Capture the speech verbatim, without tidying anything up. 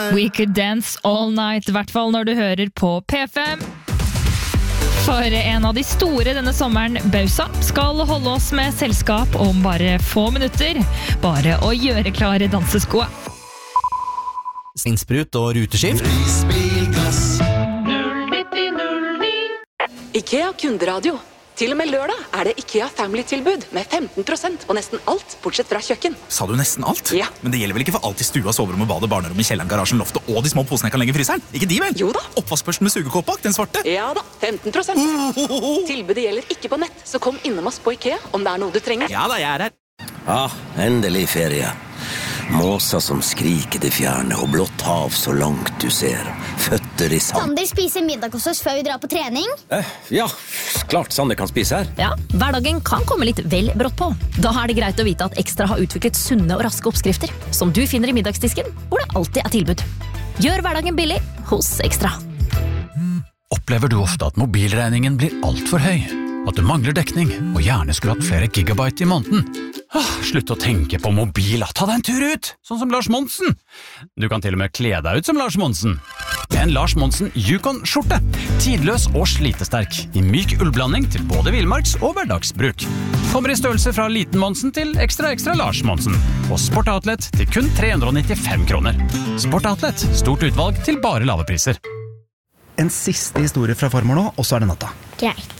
We could dance all night, I hvert fall når du hører på P fem. For en av de store denne sommeren, Bausa, skal holde oss med selskap om bare få minutter. Bare å gjøre klare danseskoa. Innsprut og ruteskift. IKEA kunderadio. Til og med lørdag er det IKEA Family-tilbud med femten prosent på nesten alt, bortsett fra kjøkken. Sa du nesten alt? Ja. Men det gjelder vel ikke for alt I stua, soverommet, badet, barnerommet, kjelleren, garasjen, loftet og de små posene jeg kan legge I fryseren? Ikke de vel? Jo da. Oppvaskbørsten med sugekåp bak, den svarte? Ja da, femten prosent. Tilbudet gjelder ikke på nett, så kom innom oss på IKEA om det er noe du trenger. Ja da, jeg er her. Ah, endelig ferie. Måser som skriker det fjerne, og blått hav så langt du ser. Føtter I sand. Sander spiser middag hos oss før vi drar på trening. Eh, ja, klart Sander kan spise her. Ja, hverdagen kan komme litt vel brått på. Da er det greit å vite at Ekstra har utviklet sunne og raske oppskrifter, som du finner I middagsdisken, hvor det alltid er tilbud. Gjør hverdagen billig hos Ekstra. Opplever du ofte at mobilregningen blir alt for høy? At du mangler dekning, og gjerne skulle hatt flere gigabyte I måneden? Ah, slutt å tenke på mobil, ta deg en tur ut, sånn som Lars Monsen. Du kan til og med kle deg ut som Lars Monsen. Med en Lars Monsen Yukon-skjorte. Tidløs og slitesterk, I myk ullblanding til både villmarks- og hverdagsbruk. Kommer I størrelse fra liten Monsen til ekstra ekstra Lars Monsen. Og Sport Outlet til kun tre hundre og nittifem kroner. Sport Outlet, stort utvalg til bare lave priser. En siste historie fra farmor nå, og så er det natta. Greit.